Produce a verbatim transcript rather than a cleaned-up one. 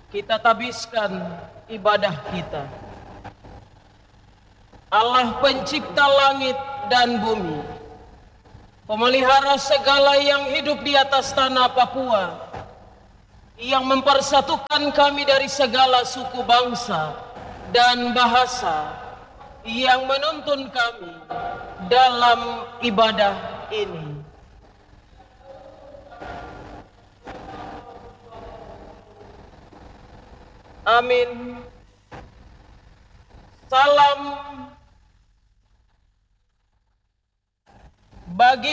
kita tabiskan ibadah kita. Allah pencipta langit dan bumi, pemelihara segala yang hidup di atas tanah Papua, yang mempersatukan kami dari segala suku bangsa dan bahasa, yang menuntun kami dalam ibadah ini. Amin. Salam bagi